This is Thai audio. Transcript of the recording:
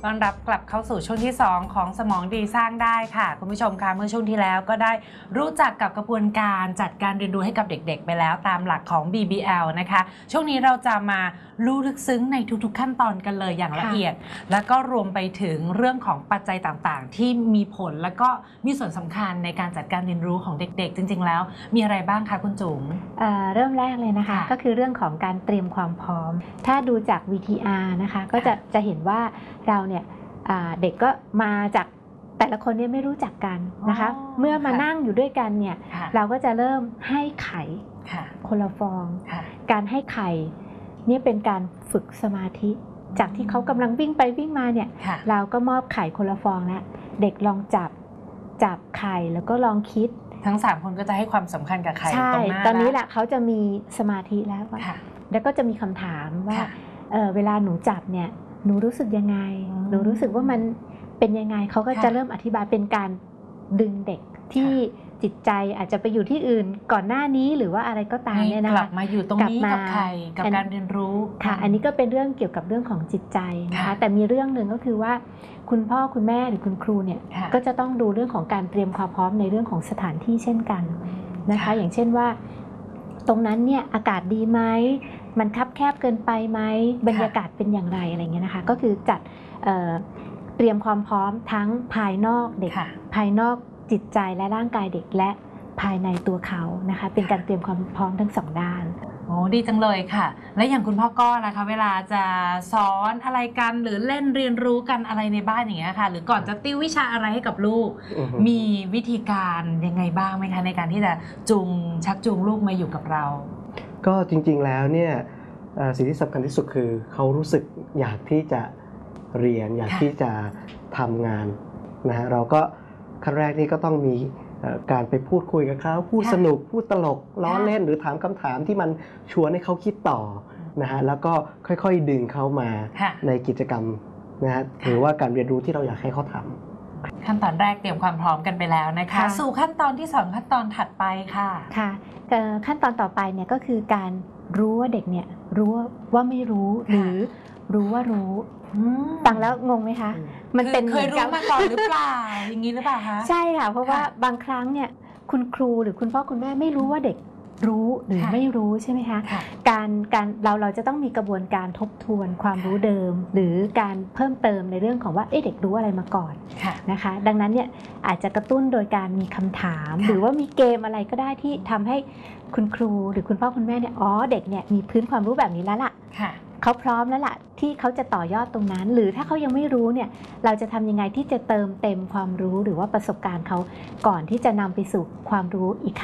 ต้อนรับกลับเข้าสู่ช่วงที่2ของสมองดีสร้างได้ค่ะคุณผู้ชมคะเมื่อช่วงที่แล้วก็ได้รู้จักกับกระบวนการจัดการเรียนรู้ให้กับเด็กๆไปแล้วตามหลักของ BBL นะคะช่วงนี้เราจะมารู้ลึกซึ้งในทุกๆขั้นตอนกันเลยอย่างละเอียดแล้วก็รวมไปถึงเรื่องของปัจจัยต่างๆที่มีผลแล้วก็มีส่วนสำคัญในการจัดการเรียนรู้ของเด็กๆจริงๆแล้วมีอะไรบ้างคะคุณจุ๋มเริ่มแรกเลยนะคะก็คือเรื่องของการเตรียมความพร้อมถ้าดูจาก VTR นะคะก็จะเห็นว่าเราเนี่ยเด็กก็มาจากแต่ละคนเนี่ยไม่รู้จักกันนะคะเมื่อมานั่งอยู่ด้วยกันเนี่ยเราก็จะเริ่มให้ไข่คนละฟองการให้ไข่นี่เป็นการฝึกสมาธิจากที่เขากำลังวิ่งไปวิ่งมาเนี่ยเราก็มอบไข่คนละฟองแล้วเด็กลองจับไข่แล้วก็ลองคิดทั้ง3คนก็จะให้ความสำคัญกับไข่ตรงหน้าตอนนี้แหละเขาจะมีสมาธิแล้วแล้วก็จะมีคำถามว่าเวลาหนูจับเนี่ยหนูรู้สึกยังไงหนูรู้สึกว่ามันเป็นยังไงเขาก็จะเริ่มอธิบายเป็นการดึงเด็กที่จิตใจอาจจะไปอยู่ที่อื่นก่อนหน้านี้หรือว่าอะไรก็ตามเนี่ยนะคะกลับมาอยู่ตรงนี้กับใครกับการเรียนรู้ค่ะอันนี้ก็เป็นเรื่องเกี่ยวกับเรื่องของจิตใจนะคะแต่มีเรื่องหนึ่งก็คือว่าคุณพ่อคุณแม่หรือคุณครูเนี่ยก็จะต้องดูเรื่องของการเตรียมความพร้อมในเรื่องของสถานที่เช่นกันนะคะอย่างเช่นว่าตรงนั้นเนี่ยอากาศดีไหมมันคับแคบเกินไปไหมบรรยากาศเป็นอย่างไรอะไรเงี้ยนะคะก็คือจัดเตรียมความพร้อมทั้งภายนอกเด็กภายนอกจิตใจและร่างกายเด็กและภายในตัวเขานะคะเป็นการเตรียมความพร้อมทั้ง2ด้านโอ้ดีจังเลยค่ะและอย่างคุณพ่อก็นะคะเวลาจะสอนอะไรกันหรือเล่นเรียนรู้กันอะไรในบ้านอย่างเงี้ยค่ะหรือก่อนจะติววิชาอะไรให้กับลูกมีวิธีการยังไงบ้างไหมคะในการที่จะชักจูงลูกมาอยู่กับเราก็จริงๆแล้วเนี่ยสิ่งที่สำคัญที่สุดคือเขารู้สึกอยากที่จะเรียนอยากที่จะทำงานนะฮะเราก็ขั้นแรกนี่ก็ต้องมีการไปพูดคุยกับเขาพูดสนุกพูดตลกล้อเล่นหรือถามคำถามที่มันชวนให้เขาคิดต่อนะฮะแล้วก็ค่อยๆดึงเขามาในกิจกรรมนะฮะหรือว่าการเรียนรู้ที่เราอยากให้เขาทำขั้นตอนแรกเตรียมความพร้อมกันไปแล้วนะคะสู่ขั้นตอนที่2ขั้นตอนถัดไปค่ะค่ะขั้นตอนต่อไปเนี่ยก็คือการรู้ว่าเด็กเนี่ยรู้ว่าไม่รู้หรือรู้ว่ารู้ฟังแล้วงงไหมคะมันเป็นเคยรู้มาก่อนหรือเปล่าอย่างนี้หรือเปล่าคะใช่ค่ะเพราะว่าบางครั้งเนี่ยคุณครูหรือคุณพ่อคุณแม่ไม่รู้ว่าเด็กรู้หรือไม่รู้ใช่ไหมคะการเราจะต้องมีกระบวนการทบทวนความรู้เดิมหรือการเพิ่มเติมในเรื่องของว่าเด็กรู้อะไรมาก่อนนะคะดังนั้นเนี่ยอาจจะกระตุ้นโดยการมีคำถามหรือว่ามีเกมอะไรก็ได้ที่ทำให้คุณครูหรือคุณพ่อคุณแม่เนี่ยเด็กเนี่ยมีพื้นความรู้แบบนี้แล้วล่ะเขาพร้อมแล้วล่ะที่เขาจะต่อยอดตรงนั้นหรือถ้าเขายังไม่รู้เนี่ยเราจะทำยังไงที่จะเติมเต็มความรู้หรือว่าประสบการณ์เขาก่อนที่จะนำไปสู่ความรู้อีก